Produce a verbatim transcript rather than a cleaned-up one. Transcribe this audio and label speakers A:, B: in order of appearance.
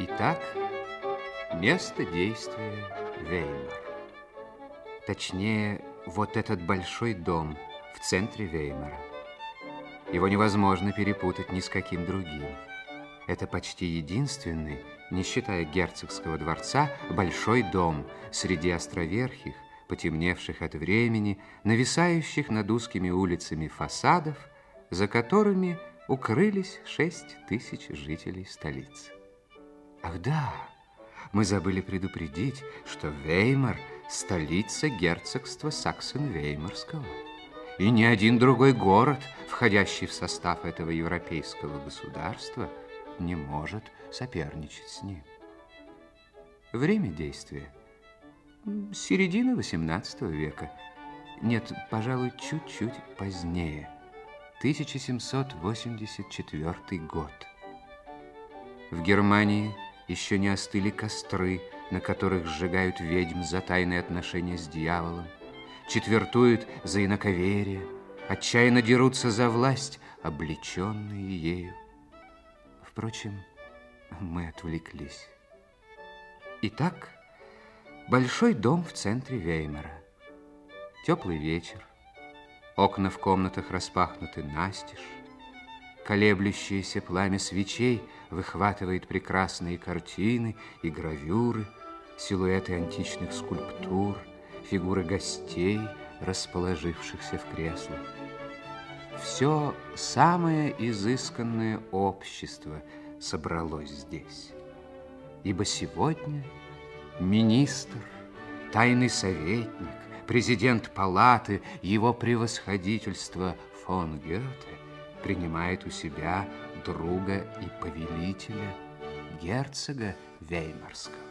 A: Итак, место действия Веймар. Точнее, вот этот большой дом в центре Веймара. Его невозможно перепутать ни с каким другим. Это почти единственный, не считая герцогского дворца, большой дом среди островерхих, потемневших от времени, нависающих над узкими улицами фасадов, за которыми укрылись шесть тысяч жителей столицы. Ах да, мы забыли предупредить, что Веймар – столица герцогства Саксон-Веймарского. И ни один другой город, входящий в состав этого европейского государства, не может соперничать с ним. Время действия – середина восемнадцатого века. Нет, пожалуй, чуть-чуть позднее. тысяча семьсот восемьдесят четвёртый год. В Германии еще не остыли костры, на которых сжигают ведьм за тайные отношения с дьяволом, четвертуют за инаковерие, отчаянно дерутся за власть, облеченные ею. Впрочем, мы отвлеклись. Итак, большой дом в центре Веймара. Теплый вечер, окна в комнатах распахнуты настежь, колеблющееся пламя свечей выхватывает прекрасные картины и гравюры, силуэты античных скульптур, фигуры гостей, расположившихся в креслах. Все самое изысканное общество собралось здесь. Ибо сегодня министр, тайный советник, президент палаты, его превосходительство фон Гёте принимает у себя друга и повелителя, герцога Веймарского.